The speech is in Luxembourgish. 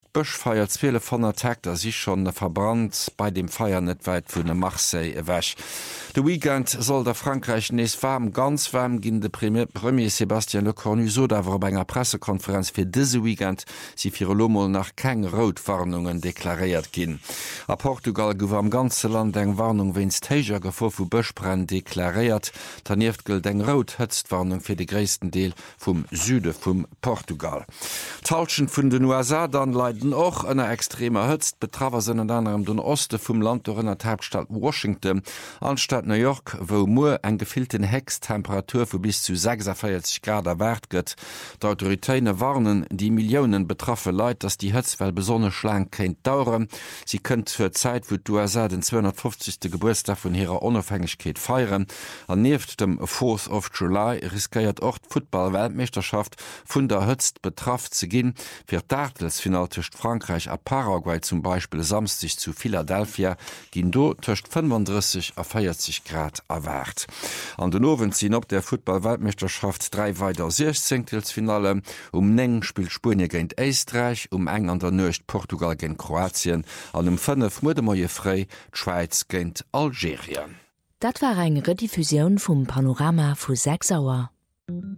Bösch feiert 12 von der Tag, da sich schon verbrannt bei dem Feier net weit vun de Marseille wäch. De Weekend soll der Frankreich nees warm ganz warm ginn de Premier Sébastien Lecornu so dawer op enger Pressekonferenz fir dese Weekend si fir Lomo nach keng Rotwarnungen deklariert ginn. A Portugal gouf am ganze Land eng Warnung wennst Teiger gevor vu Böschbrenn deklariert, daneft gilt eng Rothëtztwarnung fir de gréessten Deel vum Süde vum Portugal. Talschen vun den USA dann leiden och ënner extremer Hëtzt betrawer se an anderem den Oste vum Land ënner Hauptstadt Washington anstatt New York, wo Moore eng gefilten Hextemperatur vu bis zu 46 Grad erwert gëtt. D'Autoritéine warnen die Millionen betraffe Leiit, dats die Hëtzwell besonne schlang kéint dauren. Sie kënnt fir Zeit, wo d'USA den 250. Geburtstag vun ihrer Unabhängigkeit feieren. An neft dem 4th of July riskiert och Football-Weltmeisterschaft vun der Hëtzt betraft ze ginn, fir d'Artelsfinal tëcht Frankreich a Paraguay zum Beispiel samstig zu Philadelphia ginn do tëcht 35 a 40 Grad erwart. An den Owen sinn op der Football-Weltmeisterschaft 3 weiter 16. Neng spielt Spurne géint Eistreich, eng an der Nøcht Portugal géint Kroatien, an 5 Mudemoie frei d'Schweiz géint Algerien. Dat war eng Rediffusion vum Panorama vu 6 Auer.